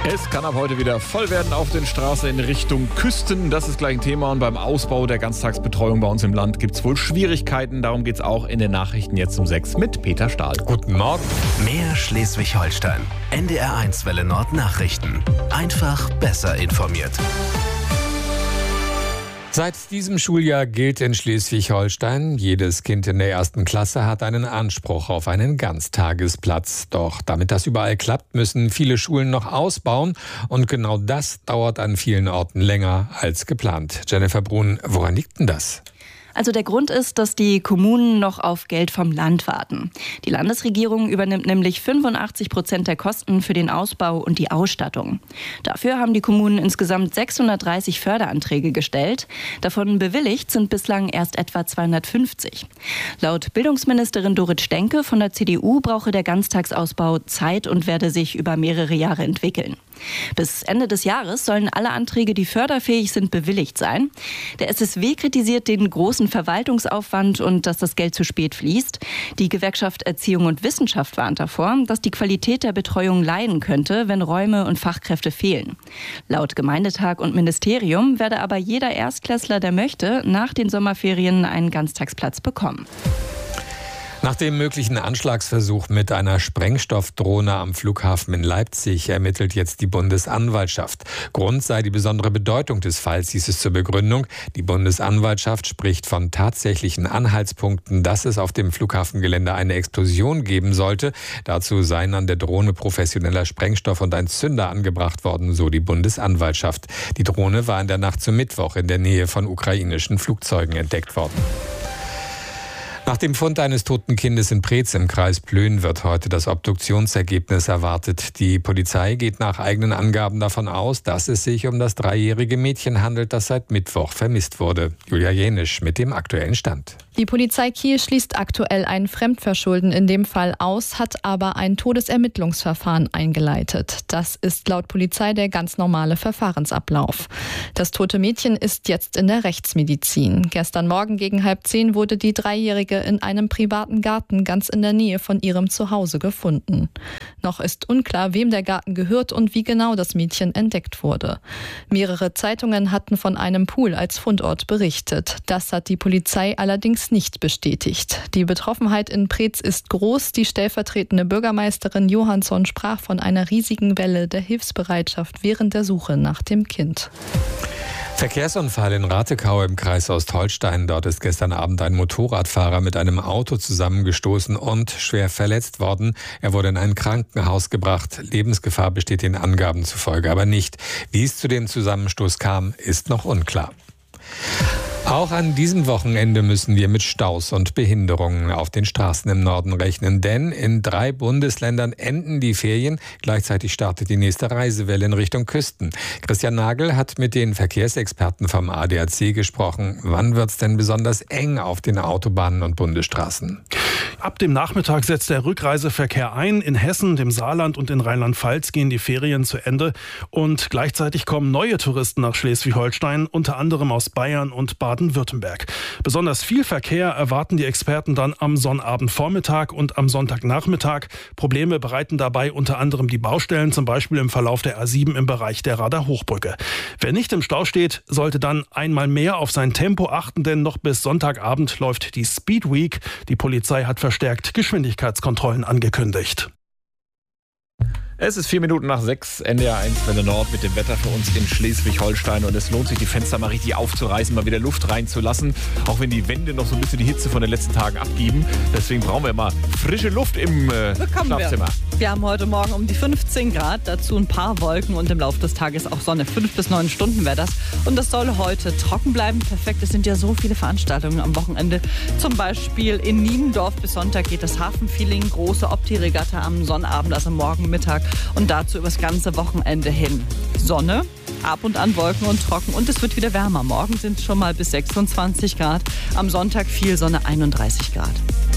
Es kann ab heute wieder voll werden auf den Straßen in Richtung Küsten. Das ist gleich ein Thema. Und beim Ausbau der Ganztagsbetreuung bei uns im Land gibt es wohl Schwierigkeiten. Darum geht es auch in den Nachrichten jetzt um 6 mit Peter Stahl. Guten Morgen. Mehr Schleswig-Holstein. NDR1 Welle Nord Nachrichten. Einfach besser informiert. Seit diesem Schuljahr gilt in Schleswig-Holstein, jedes Kind in der 1. Klasse hat einen Anspruch auf einen Ganztagesplatz. Doch damit das überall klappt, müssen viele Schulen noch ausbauen. Und genau das dauert an vielen Orten länger als geplant. Jennifer Brun, woran liegt denn das? Also der Grund ist, dass die Kommunen noch auf Geld vom Land warten. Die Landesregierung übernimmt nämlich 85% der Kosten für den Ausbau und die Ausstattung. Dafür haben die Kommunen insgesamt 630 Förderanträge gestellt. Davon bewilligt sind bislang erst etwa 250. Laut Bildungsministerin Dorit Stenke von der CDU brauche der Ganztagsausbau Zeit und werde sich über mehrere Jahre entwickeln. Bis Ende des Jahres sollen alle Anträge, die förderfähig sind, bewilligt sein. Der SSW kritisiert den großen Verwaltungsaufwand und dass das Geld zu spät fließt. Die Gewerkschaft Erziehung und Wissenschaft warnt davor, dass die Qualität der Betreuung leiden könnte, wenn Räume und Fachkräfte fehlen. Laut Gemeindetag und Ministerium werde aber jeder Erstklässler, der möchte, nach den Sommerferien einen Ganztagsplatz bekommen. Nach dem möglichen Anschlagsversuch mit einer Sprengstoffdrohne am Flughafen in Leipzig ermittelt jetzt die Bundesanwaltschaft. Grund sei die besondere Bedeutung des Falls, hieß es zur Begründung. Die Bundesanwaltschaft spricht von tatsächlichen Anhaltspunkten, dass es auf dem Flughafengelände eine Explosion geben sollte. Dazu seien an der Drohne professioneller Sprengstoff und ein Zünder angebracht worden, so die Bundesanwaltschaft. Die Drohne war in der Nacht zum Mittwoch in der Nähe von ukrainischen Flugzeugen entdeckt worden. Nach dem Fund eines toten Kindes in Preetz im Kreis Plön wird heute das Obduktionsergebnis erwartet. Die Polizei geht nach eigenen Angaben davon aus, dass es sich um das 3-jährige Mädchen handelt, das seit Mittwoch vermisst wurde. Julia Jenisch mit dem aktuellen Stand. Die Polizei Kiel schließt aktuell ein Fremdverschulden in dem Fall aus, hat aber ein Todesermittlungsverfahren eingeleitet. Das ist laut Polizei der ganz normale Verfahrensablauf. Das tote Mädchen ist jetzt in der Rechtsmedizin. Gestern Morgen gegen 9:30 wurde die 3-jährige in einem privaten Garten ganz in der Nähe von ihrem Zuhause gefunden. Noch ist unklar, wem der Garten gehört und wie genau das Mädchen entdeckt wurde. Mehrere Zeitungen hatten von einem Pool als Fundort berichtet. Das hat die Polizei allerdings nicht bestätigt. Die Betroffenheit in Preetz ist groß. Die stellvertretende Bürgermeisterin Johansson sprach von einer riesigen Welle der Hilfsbereitschaft während der Suche nach dem Kind. Verkehrsunfall in Ratekau im Kreis Ostholstein. Dort ist gestern Abend ein Motorradfahrer mit einem Auto zusammengestoßen und schwer verletzt worden. Er wurde in ein Krankenhaus gebracht. Lebensgefahr besteht den Angaben zufolge aber nicht. Wie es zu dem Zusammenstoß kam, ist noch unklar. Auch an diesem Wochenende müssen wir mit Staus und Behinderungen auf den Straßen im Norden rechnen, denn in 3 Bundesländern enden die Ferien. Gleichzeitig startet die nächste Reisewelle in Richtung Küsten. Christian Nagel hat mit den Verkehrsexperten vom ADAC gesprochen. Wann wird es denn besonders eng auf den Autobahnen und Bundesstraßen? Ab dem Nachmittag setzt der Rückreiseverkehr ein. In Hessen, dem Saarland und in Rheinland-Pfalz gehen die Ferien zu Ende. Und gleichzeitig kommen neue Touristen nach Schleswig-Holstein, unter anderem aus Bayern und Baden-Württemberg. Besonders viel Verkehr erwarten die Experten dann am Sonnabendvormittag und am Sonntagnachmittag. Probleme bereiten dabei unter anderem die Baustellen, zum Beispiel im Verlauf der A7 im Bereich der Rader Hochbrücke. Wer nicht im Stau steht, sollte dann einmal mehr auf sein Tempo achten, denn noch bis Sonntagabend läuft die Speed Week. Die Polizei hat verstärkt Geschwindigkeitskontrollen angekündigt. Es ist 6:04, NDR1 Welle Nord mit dem Wetter für uns in Schleswig-Holstein. Und es lohnt sich, die Fenster mal richtig aufzureißen, mal wieder Luft reinzulassen. Auch wenn die Wände noch so ein bisschen die Hitze von den letzten Tagen abgeben. Deswegen brauchen wir mal frische Luft im Schlafzimmer. Wir haben heute Morgen um die 15 Grad, dazu ein paar Wolken und im Laufe des Tages auch Sonne. 5 bis 9 Stunden wäre das. Und das soll heute trocken bleiben. Perfekt, es sind ja so viele Veranstaltungen am Wochenende. Zum Beispiel in Niendorf bis Sonntag geht das Hafenfeeling, große Opti-Regatta am Sonnabend, also morgen Mittag. Und dazu übers ganze Wochenende hin. Sonne, ab und an Wolken und trocken und es wird wieder wärmer. Morgen sind es schon mal bis 26 Grad, am Sonntag viel Sonne, 31 Grad.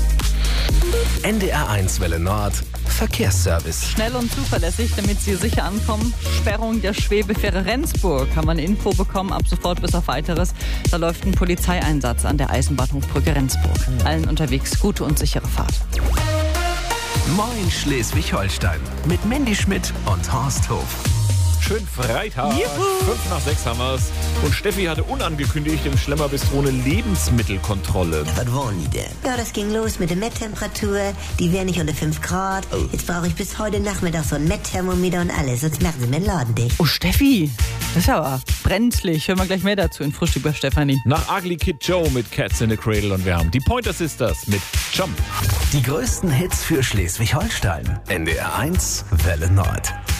NDR1 Welle Nord, Verkehrsservice. Schnell und zuverlässig, damit Sie sicher ankommen. Sperrung der Schwebefähre Rendsburg. Kann man Info bekommen, ab sofort bis auf Weiteres. Da läuft ein Polizeieinsatz an der Eisenbahnhofbrücke Rendsburg. Allen unterwegs gute und sichere Fahrt. Moin Schleswig-Holstein mit Mandy Schmidt und Horst Hof. schönen Freitag. 5:05 haben wir's. Und Steffi hatte unangekündigt im Schlemmerbistrone Lebensmittelkontrolle. Was wollen die denn? Ja, das ging los mit der Messtemperatur. Die wäre nicht unter 5 Grad. Oh. Jetzt brauche ich bis heute Nachmittag so ein Messthermometer und alles. Sonst machen sie mir den Laden dicht. Oh, Steffi, das ist aber brenzlig. Hören wir gleich mehr dazu in Frühstück bei Stefanie. Nach Ugly Kid Joe mit Cats in the Cradle und wir haben die Pointer Sisters mit Jump. Die größten Hits für Schleswig-Holstein. NDR 1 Welle Nord.